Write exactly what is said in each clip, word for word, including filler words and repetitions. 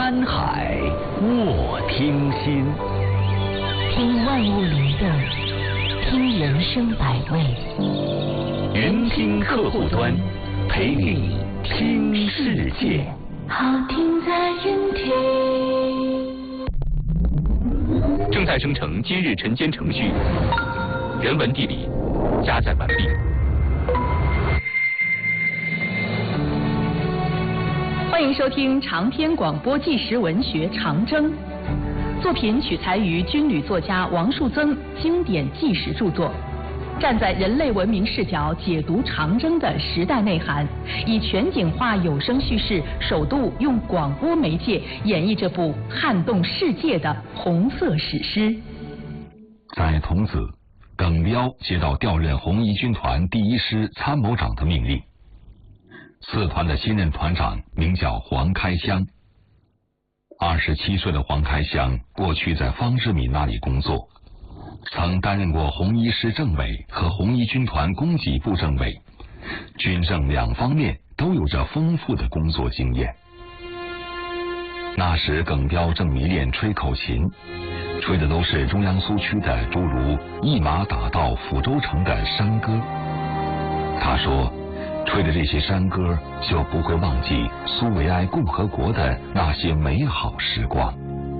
山海卧听心， 听万物灵动，听人生百味。 云听客户端，陪你听世界。 好听在云听。 正在生成今日晨间程序，人文地理加载完毕。 欢迎收听长篇广播纪实文学《长征》，作品取材于军旅作家王树增经典纪实著作，站在人类文明视角解读长征的时代内涵，以全景化有声叙事，首度用广播媒介演绎这部撼动世界的红色史诗。 在桐梓，耿彪接到调任红一军团第一师参谋长的命令。四团的新任团长名叫黄开湘。二十七岁的黄开湘过去在方志敏那里工作，曾担任过红一师政委和红一军团供给部政委，军政两方面都有着丰富的工作经验。那时耿彪正迷恋吹口琴，吹的都是中央苏区的诸如一马打到抚州城的山歌。他说吹着这些山歌，就不会忘记苏维埃共和国的那些美好时光。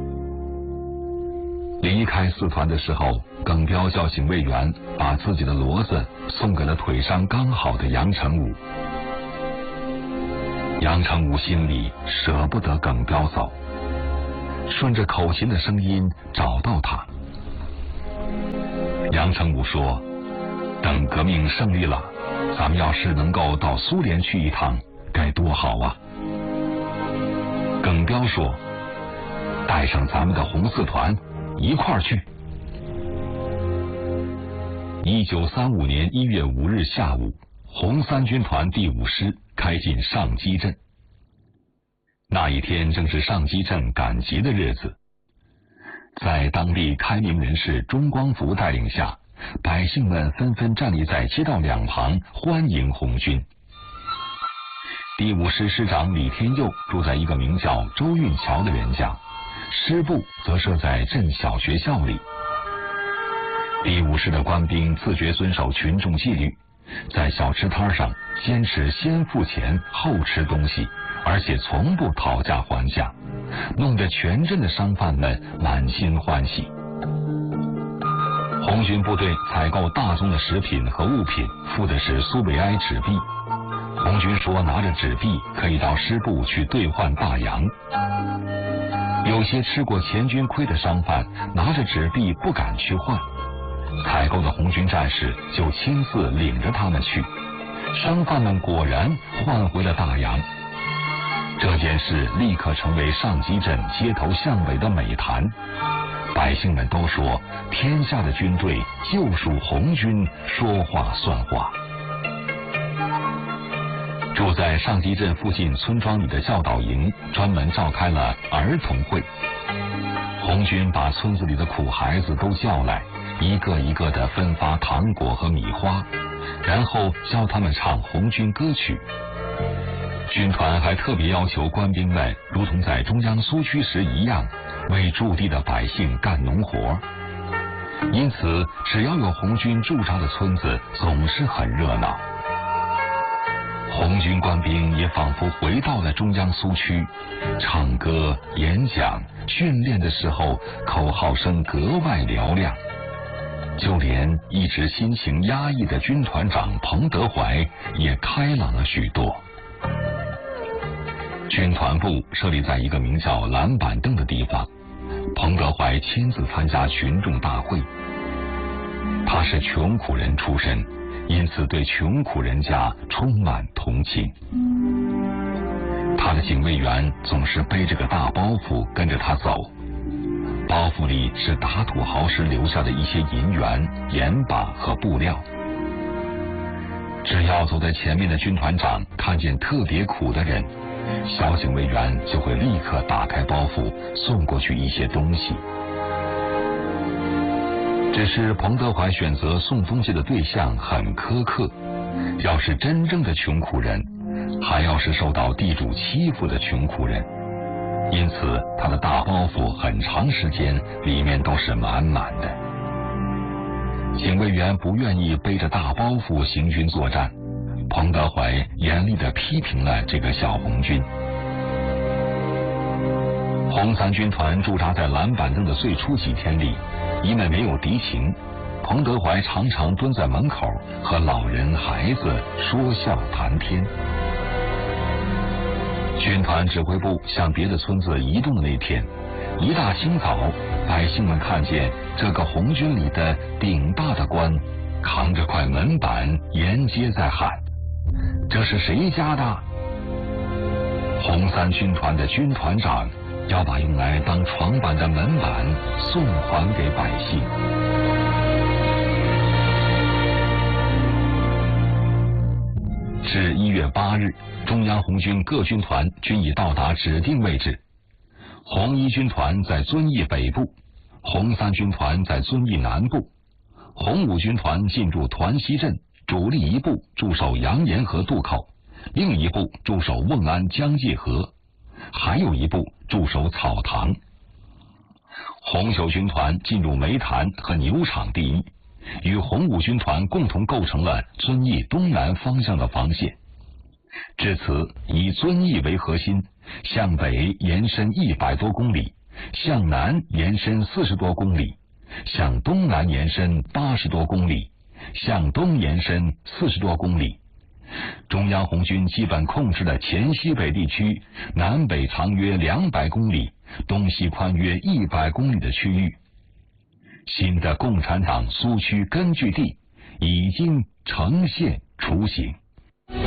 离开四团的时候，耿彪叫警卫员把自己的骡子送给了腿上刚好的杨成武。杨成武心里舍不得耿彪走，顺着口琴的声音找到他。杨成武说，等革命胜利了，咱们要是能够到苏联去一趟，该多好啊！耿彪说，带上咱们的红四团一块儿去。一九三五年一月五日下午，红三军团第五师开进上基镇。那一天正是上基镇赶集的日子，在当地开明人士钟光福带领下，百姓们纷纷站立在街道两旁欢迎红军。第五师师长李天佑住在一个名叫周运桥的人家，师部则设在镇小学校里。第五师的官兵自觉遵守群众纪律，在小吃摊上坚持先付钱后吃东西，而且从不讨价还价，弄得全镇的商贩们满心欢喜。红军部队采购大宗的食品和物品，付的是苏维埃纸币。红军说拿着纸币可以到师部去兑换大洋。有些吃过前军亏的商贩拿着纸币不敢去换，采购的红军战士就亲自领着他们去，商贩们果然换回了大洋。这件事立刻成为上基镇街头巷尾的美谈，百姓们都说天下的军队就属红军说话算话。住在上基镇附近村庄里的教导营专门召开了儿童会，红军把村子里的苦孩子都叫来，一个一个的分发糖果和米花，然后教他们唱红军歌曲。军团还特别要求官兵们如同在中央苏区时一样，为驻地的百姓干农活。因此只要有红军驻扎的村子总是很热闹。红军官兵也仿佛回到了中央苏区，唱歌、演讲、训练的时候口号声格外嘹亮，就连一直心情压抑的军团长彭德怀也开朗了许多。军团部设立在一个名叫蓝板凳的地方，彭德怀亲自参加群众大会。他是穷苦人出身，因此对穷苦人家充满同情。他的警卫员总是背着个大包袱跟着他走，包袱里是打土豪时留下的一些银元、盐巴和布料。只要走在前面的军团长看见特别苦的人，小警卫员就会立刻打开包袱送过去一些东西。只是彭德怀选择送东西的对象很苛刻，要是真正的穷苦人，还要是受到地主欺负的穷苦人， 因此他的大包袱很长时间里面都是满满的。警卫员不愿意背着大包袱行军作战，彭德怀严厉地批评了这个小红军。红三军团驻扎在蓝板凳的最初几天里，因为没有敌情，彭德怀常常蹲在门口和老人孩子说笑谈天。军团指挥部向别的村子移动的那天，一大清早，百姓们看见这个红军里的顶大的官扛着块门板沿街在喊：“这是谁家的？”红三军团的军团长要把用来当床板的门板送还给百姓。至一月八日，中央红军各军团均已到达指定位置。红一军团在遵义北部，红三军团在遵义南部，红五军团进驻团西镇，主力一部驻守杨岩河渡口，另一部驻守瓮安江界河，还有一部驻守草堂。红九军团进入煤潭和牛场第一，与红五军团共同构成了遵义东南方向的防线。至此，以遵义为核心，向北延伸一百多公里，向南延伸四十多公里，向东南延伸八十多公里，向东延伸四十多公里。中央红军基本控制了黔西北地区南北长约两百公里，东西宽约一百公里的区域。新的共产党苏区根据地已经呈现雏形。